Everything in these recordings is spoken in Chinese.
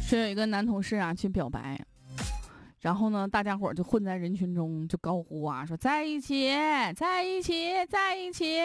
说有一个男同事啊去表白，然后呢，大家伙就混在人群中就高呼啊，说在一起，在一起，在一起。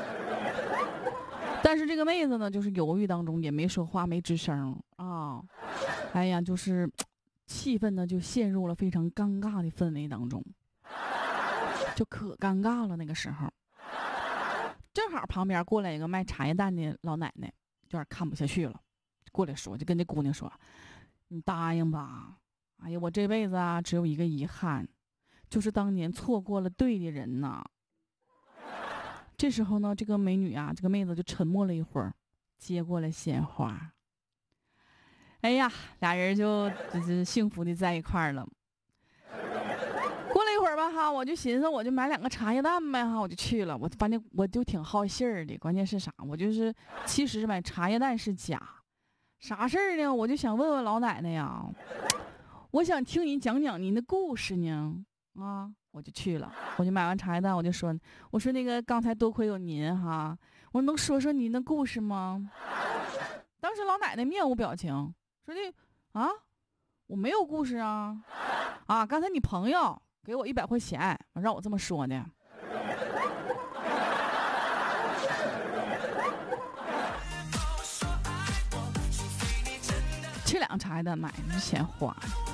但是这个妹子呢，就是犹豫当中也没说话，没吱声啊。哎呀，就是气氛呢就陷入了非常尴尬的氛围当中，就可尴尬了。那个时候，正好旁边过来一个卖茶叶蛋的老奶奶，有点看不下去了，过来说，就跟这姑娘说：“你答应吧。哎呀，我这辈子啊，只有一个遗憾，就是当年错过了对的人呐。”这时候呢，这个美女啊，这个妹子就沉默了一会儿，接过了鲜花。哎呀，俩人就是幸福的在一块儿了。过了一会儿吧，哈，我就寻思，我就买2个茶叶蛋呗，哈，我就去了。我发现我就挺好信儿的，关键是啥？我就是其实买茶叶蛋是假，啥事儿呢？我就想问问老奶奶呀，我想听你讲讲您的故事呢。啊，我就去了，我就买完茶叶蛋，我说那个刚才多亏有您哈，我能说说您的故事吗？当时老奶奶面无表情，说的啊，我没有故事啊，啊，刚才你朋友给我100块钱，让我这么说的。这2个茶叶蛋买的钱花。